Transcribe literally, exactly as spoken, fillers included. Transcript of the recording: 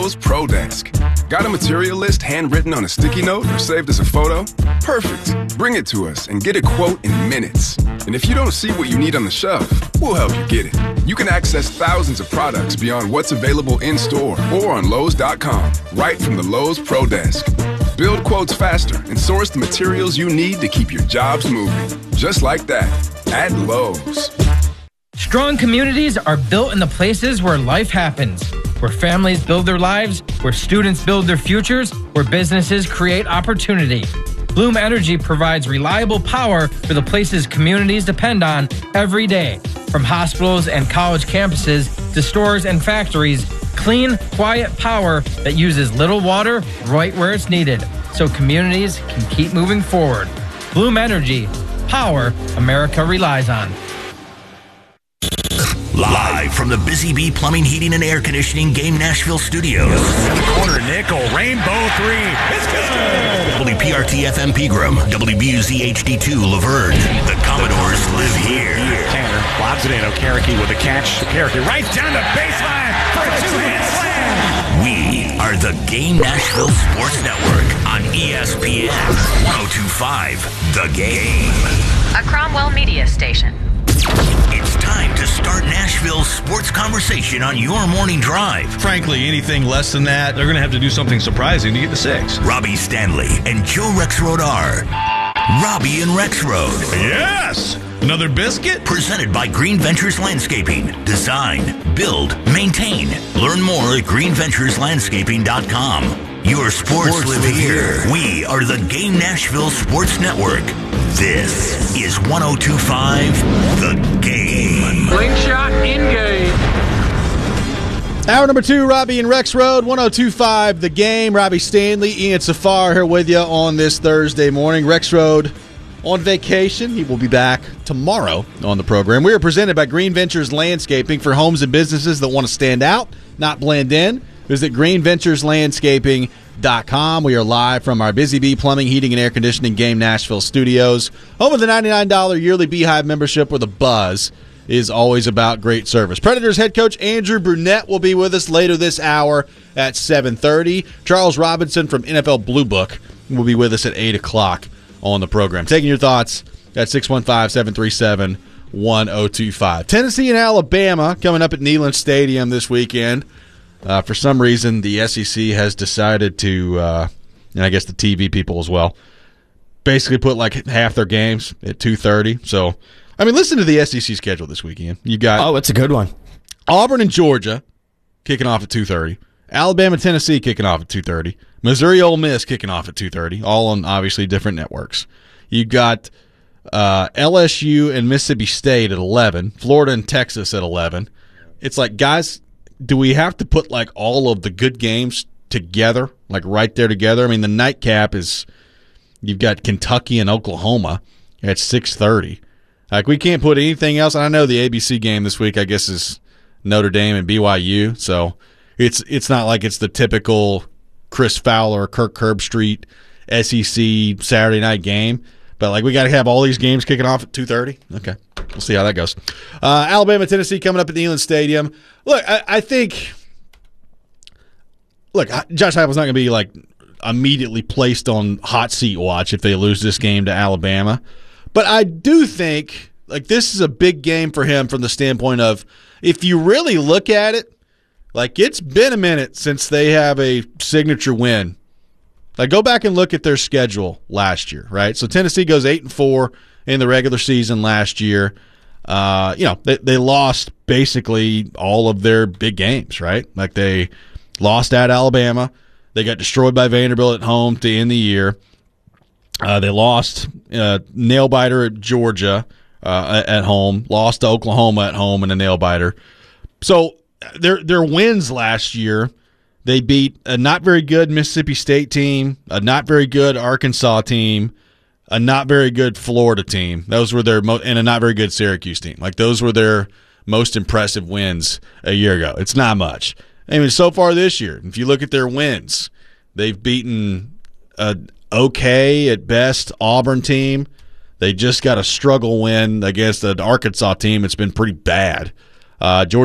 Lowe's Pro Desk. Got a material list handwritten on a sticky note or saved as a photo? Perfect. Bring it to us and get a quote in minutes. And if you don't see what you need on the shelf, we'll help you get it. You can access thousands of products beyond what's available in-store or on Lowe's dot com, right from the Lowe's Pro Desk. Build quotes faster and source the materials you need to keep your jobs moving. Just like that, at Lowe's. Strong communities are built in the places where life happens, where families build their lives, where students build their futures, where businesses create opportunity. Bloom Energy provides reliable power for the places communities depend on every day. From hospitals and college campuses to stores and factories, clean, quiet power that uses little water right where it's needed, so communities can keep moving forward. Bloom Energy, power America relies on. Live from the Busy Bee Plumbing, Heating, and Air Conditioning Game Nashville studios. In the corner, Nickel, rainbow three. It's good. W P R T F M Pegram, W B U Z H D two Laverne. The Commodores live here. Tanner lobs it in. Okereke with a catch. Okereke right down the baseline for a two-hand slam. We are the Game Nashville Sports Network on E S P N one oh two point five The Game. A Cromwell Media Station. It's time to start Nashville's sports conversation on your morning drive. Frankly, anything less than that, they're going to have to do something surprising to get to six. Robbie Stanley and Joe Rexrode are Robbie and Rexrode. Yes! Another biscuit? Presented by Green Ventures Landscaping. Design, build, maintain. Learn more at green ventures landscaping dot com. Your sports, sports live, live here. here. We are the Game Nashville Sports Network. This is one oh two point five The Game. Slingshot in-game. Hour number two, Robbie and Rexrode, one oh two point five The Game. Robbie Stanley, Ian Safar here with you on this Thursday morning. Rexrode on vacation. He will be back tomorrow on the program. We are presented by Green Ventures Landscaping for homes and businesses that want to stand out, not blend in. Visit green ventures landscaping dot com. We are live from our Busy Bee Plumbing, Heating, and Air Conditioning Game Nashville studios. Home of the ninety-nine dollars yearly Beehive membership, where the buzz is always about great service. Predators head coach Andrew Brunette will be with us later this hour at seven thirty. Charles Robinson from N F L Blue Book will be with us at eight o'clock on the program. Taking your thoughts at six one five, seven three seven, one oh two five. Tennessee and Alabama coming up at Neyland Stadium this weekend. Uh, for some reason, the S E C has decided to, uh, and I guess the T V people as well, basically put like half their games at two thirty. So, I mean, listen to the S E C schedule this weekend. You got oh, it's a good one. Auburn and Georgia kicking off at two thirty. Alabama, Tennessee kicking off at two thirty. Missouri, Ole Miss kicking off at two thirty. All on obviously different networks. You got uh, L S U and Mississippi State at eleven. Florida and Texas at eleven. It's like, guys, do we have to put like all of the good games together, like right there together? I mean, the nightcap is you've got Kentucky and Oklahoma at six thirty. Like, we can't put anything else. And I know the A B C game this week, I guess, is Notre Dame and B Y U. So it's it's not like it's the typical Chris Fowler, Kirk Herbstreit S E C Saturday night game. But like, we got to have all these games kicking off at two thirty. Okay. We'll see how that goes. Uh, Alabama, Tennessee coming up at Neyland Stadium. Look, I, I think – look, Josh Heupel's not going to be, like, immediately placed on hot seat watch if they lose this game to Alabama. But I do think, like, this is a big game for him from the standpoint of, if you really look at it, like, it's been a minute since they have a signature win. Like, go back and look at their schedule last year, right? So Tennessee goes eight and four in the regular season last year. Uh, you know, they, they lost basically all of their big games, right? Like, they lost at Alabama. They got destroyed by Vanderbilt at home to end the year. Uh, they lost uh, nail-biter at Georgia uh, at home, lost to Oklahoma at home in a nail-biter. So their their wins last year, they beat a not very good Mississippi State team, a not very good Arkansas team, a not very good Florida team. Those were their mo- and a not very good Syracuse team. Like, those were their most impressive wins a year ago. It's not much. I mean, so far this year, if you look at their wins, they've beaten a okay at best Auburn team. They just got a struggle win against an Arkansas team. It's been pretty bad. Uh, Georgia